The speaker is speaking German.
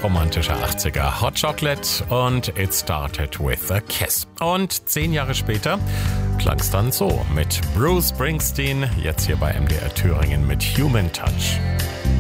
romantischer 80er. Hot Chocolate und It Started With a Kiss. Und 10 Jahre später klang es dann so mit Bruce Springsteen, jetzt hier bei MDR Thüringen mit Human Touch.